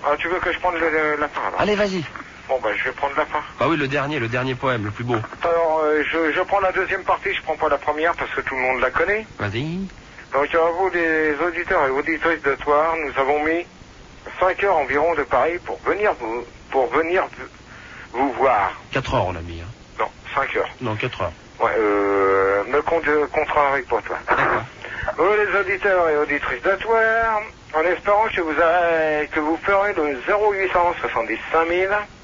Ah, tu veux que je prenne la fin alors? Allez, vas-y. Bon, bah, je vais prendre la fin. Bah oui, le dernier poème, le plus beau. Alors, je prends la deuxième partie, je prends pas la première parce que tout le monde la connaît. Vas-y. Donc, à vous, les auditeurs et auditrices de Toire, nous avons mis 5 heures environ de Paris pour venir vous voir. 4 heures, on a mis. Hein. Non, 5 heures. Non, 4 heures. Ouais, me contrarie pas, toi. D'accord. Vous, les auditeurs et auditrices de Toire, en espérant que vous ferez le 0800 75 000